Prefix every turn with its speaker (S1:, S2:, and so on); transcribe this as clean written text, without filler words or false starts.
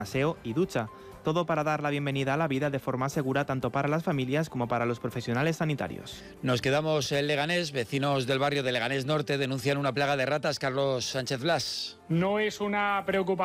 S1: aseo y ducha. Todo para dar la bienvenida a la vida de forma segura tanto para las familias como para los profesionales sanitarios.
S2: Nos quedamos en Leganés. Vecinos del barrio de Leganés Norte denuncian una plaga de ratas. Carlos Sánchez Blas.
S3: No es una preocupación